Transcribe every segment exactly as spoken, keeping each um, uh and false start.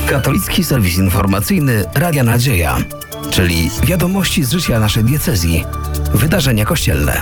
Katolicki serwis informacyjny Radia Nadzieja, czyli wiadomości z życia naszej diecezji, wydarzenia kościelne.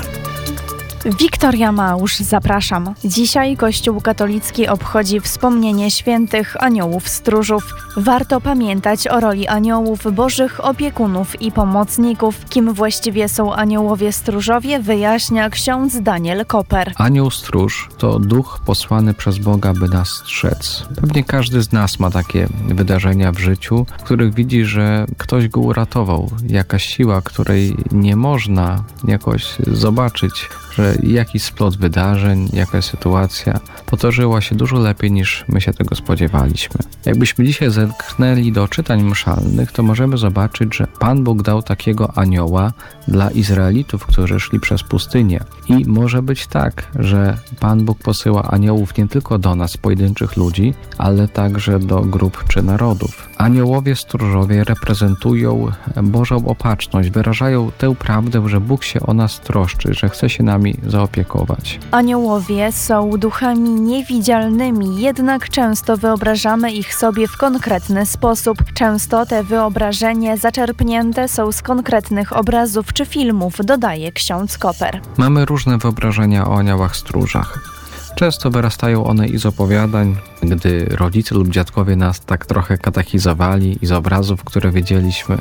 Wiktoria Małż, zapraszam. Dzisiaj Kościół katolicki obchodzi wspomnienie świętych aniołów stróżów. Warto pamiętać o roli aniołów, bożych opiekunów i pomocników. Kim właściwie są aniołowie stróżowie, wyjaśnia ksiądz Daniel Koper. Anioł stróż to duch posłany przez Boga, by nas strzec. Pewnie każdy z nas ma takie wydarzenia w życiu, w których widzi, że ktoś go uratował. Jakaś siła, której nie można jakoś zobaczyć, że jakiś splot wydarzeń, jakaś sytuacja potoczyła się dużo lepiej, niż my się tego spodziewaliśmy. Jakbyśmy dzisiaj zerknęli do czytań mszalnych, to możemy zobaczyć, że Pan Bóg dał takiego anioła dla Izraelitów, którzy szli przez pustynię. I może być tak, że Pan Bóg posyła aniołów nie tylko do nas, pojedynczych ludzi, ale także do grup czy narodów. Aniołowie stróżowie reprezentują Bożą opatrzność, wyrażają tę prawdę, że Bóg się o nas troszczy, że chce się nami zaopiekować. Aniołowie są duchami niewidzialnymi, jednak często wyobrażamy ich sobie w konkretny sposób. Często te wyobrażenia zaczerpnięte są z konkretnych obrazów czy filmów, dodaje ksiądz Koper. Mamy różne wyobrażenia o aniołach stróżach. Często wyrastają one i z opowiadań, gdy rodzice lub dziadkowie nas tak trochę katechizowali i z obrazów, które wiedzieliśmy.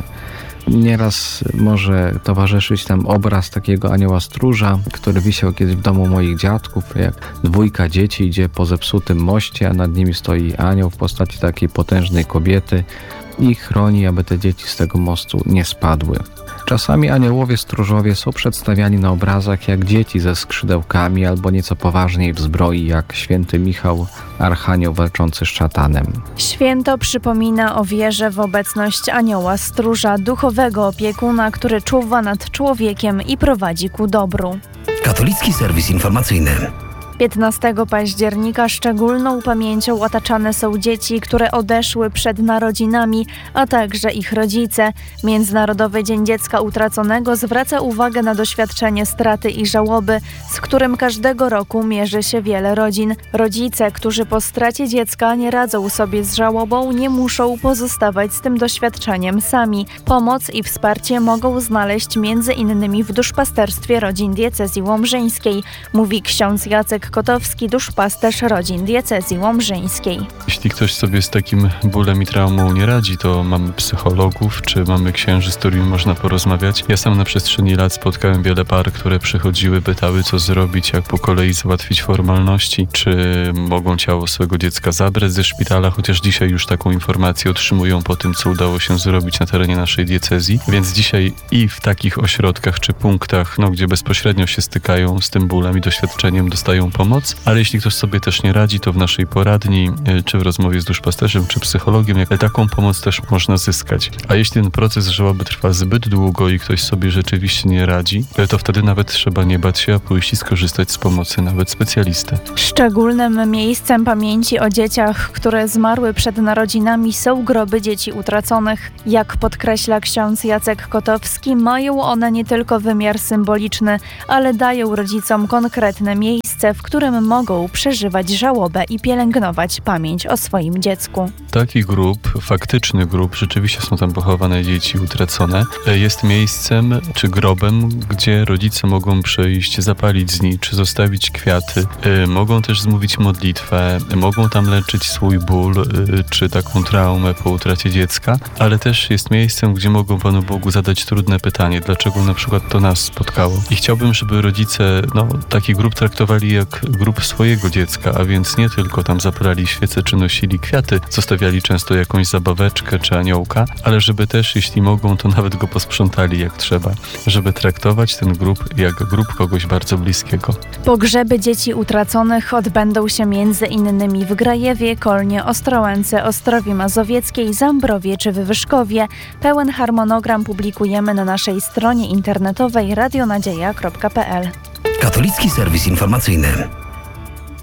Nieraz może towarzyszyć nam obraz takiego anioła stróża, który wisiał kiedyś w domu moich dziadków, jak dwójka dzieci idzie po zepsutym moście, a nad nimi stoi anioł w postaci takiej potężnej kobiety i chroni, aby te dzieci z tego mostu nie spadły. Czasami aniołowie stróżowie są przedstawiani na obrazach jak dzieci ze skrzydełkami albo nieco poważniej w zbroi jak święty Michał, archanioł walczący z szatanem. Święto przypomina o wierze w obecność anioła stróża, duchowego opiekuna, który czuwa nad człowiekiem i prowadzi ku dobru. Katolicki serwis informacyjny. piętnastego października szczególną pamięcią otaczane są dzieci, które odeszły przed narodzinami, a także ich rodzice. Międzynarodowy Dzień Dziecka Utraconego zwraca uwagę na doświadczenie straty i żałoby, z którym każdego roku mierzy się wiele rodzin. Rodzice, którzy po stracie dziecka nie radzą sobie z żałobą, nie muszą pozostawać z tym doświadczeniem sami. Pomoc i wsparcie mogą znaleźć między innymi w duszpasterstwie rodzin diecezji łomżyńskiej, mówi ksiądz Jacek Kotowski, duszpasterz rodzin diecezji łomżyńskiej. Jeśli ktoś sobie z takim bólem i traumą nie radzi, to mamy psychologów, czy mamy księży, z którymi można porozmawiać. Ja sam na przestrzeni lat spotkałem wiele par, które przychodziły, pytały, co zrobić, jak po kolei załatwić formalności, czy mogą ciało swojego dziecka zabrać ze szpitala, chociaż dzisiaj już taką informację otrzymują po tym, co udało się zrobić na terenie naszej diecezji. Więc dzisiaj i w takich ośrodkach czy punktach, no, gdzie bezpośrednio się stykają z tym bólem i doświadczeniem, dostają pomoc, ale jeśli ktoś sobie też nie radzi, to w naszej poradni, czy w rozmowie z duszpasterzem, czy psychologiem, jak taką pomoc też można zyskać. A jeśli ten proces żałoby trwa zbyt długo i ktoś sobie rzeczywiście nie radzi, to wtedy nawet trzeba nie bać się, a pójść i skorzystać z pomocy nawet specjalisty. Szczególnym miejscem pamięci o dzieciach, które zmarły przed narodzinami, są groby dzieci utraconych. Jak podkreśla ksiądz Jacek Kotowski, mają one nie tylko wymiar symboliczny, ale dają rodzicom konkretne miejsce, w którym mogą przeżywać żałobę i pielęgnować pamięć o swoim dziecku. Taki grób, faktyczny grób, rzeczywiście są tam pochowane dzieci utracone, jest miejscem czy grobem, gdzie rodzice mogą przyjść, zapalić znicz, zostawić kwiaty, mogą też zmówić modlitwę, mogą tam leczyć swój ból czy taką traumę po utracie dziecka, ale też jest miejscem, gdzie mogą Panu Bogu zadać trudne pytanie, dlaczego na przykład to nas spotkało. I chciałbym, żeby rodzice no, taki grób traktowali jak grób swojego dziecka, a więc nie tylko tam zapalali świece czy nosili kwiaty, zostawiali często jakąś zabaweczkę czy aniołka, ale żeby też, jeśli mogą, to nawet go posprzątali jak trzeba, żeby traktować ten grób jak grób kogoś bardzo bliskiego. Pogrzeby dzieci utraconych odbędą się między innymi w Grajewie, Kolnie, Ostrołęce, Ostrowie Mazowieckiej, Zambrowie czy Wywyżkowie. Pełen harmonogram publikujemy na naszej stronie internetowej radionadzieja kropka p l. Katolicki serwis informacyjny.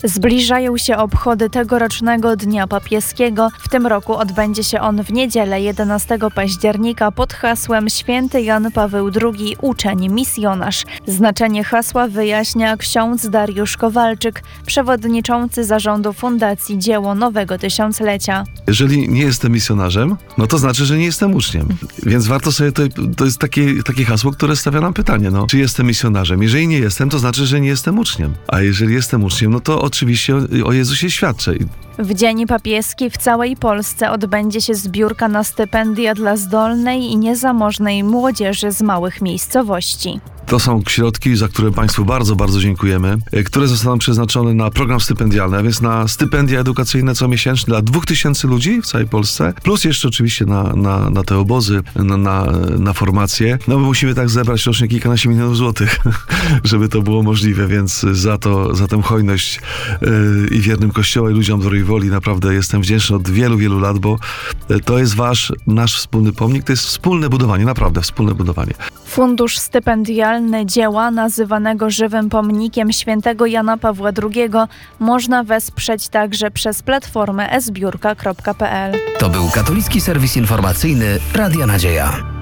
Zbliżają się obchody tegorocznego Dnia Papieskiego. W tym roku odbędzie się on w niedzielę jedenastego października pod hasłem Święty Jan Paweł drugi, uczeń, misjonarz. Znaczenie hasła wyjaśnia ksiądz Dariusz Kowalczyk, przewodniczący zarządu Fundacji Dzieło Nowego Tysiąclecia. Jeżeli nie jestem misjonarzem, no to znaczy, że nie jestem uczniem. Więc warto sobie, to, to jest takie, takie hasło, które stawia nam pytanie, no, czy jestem misjonarzem? Jeżeli nie jestem, to znaczy, że nie jestem uczniem. A jeżeli jestem uczniem, no to oczywiście o, o Jezusie świadczę. W Dzień Papieski w całej Polsce odbędzie się zbiórka na stypendia dla zdolnej i niezamożnej młodzieży z małych miejscowości. To są środki, za które Państwu bardzo, bardzo dziękujemy, które zostaną przeznaczone na program stypendialny, a więc na stypendia edukacyjne comiesięczne dla dwóch tysięcy ludzi w całej Polsce, plus jeszcze oczywiście na, na, na te obozy, na, na, na formacje. No my musimy tak zebrać rocznie kilkanaście milionów złotych, żeby to było możliwe, więc za to, za tę hojność yy, i wiernym Kościoła i ludziom dobrej woli naprawdę jestem wdzięczny od wielu, wielu lat, bo to jest wasz, nasz wspólny pomnik, to jest wspólne budowanie, naprawdę wspólne budowanie. Fundusz stypendialny dzieła nazywanego żywym pomnikiem świętego Jana Pawła drugiego można wesprzeć także przez platformę e zbiórka kropka p l. To był katolicki serwis informacyjny Radia Nadzieja.